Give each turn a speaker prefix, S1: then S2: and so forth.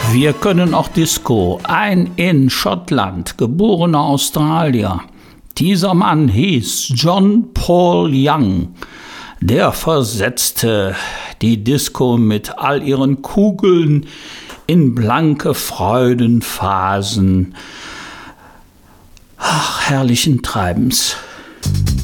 S1: Wir können auch Disco, ein in Schottland geborener Australier. Dieser Mann hieß John Paul Young. Der versetzte die Disco mit all ihren Kugeln in blanke Freudenphasen herrlichen Treibens.